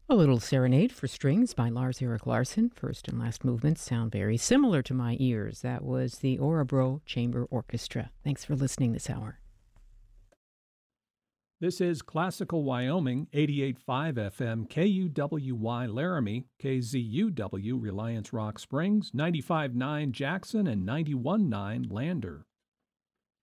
A little serenade for strings by Lars Erik Larsson. First and last movements sound very similar to my ears. That was the Orebro Chamber Orchestra. Thanks for listening this hour. This is Classical Wyoming, 88.5 FM, KUWY Laramie, KZUW Reliance Rock Springs, 95.9 Jackson, and 91.9 Lander.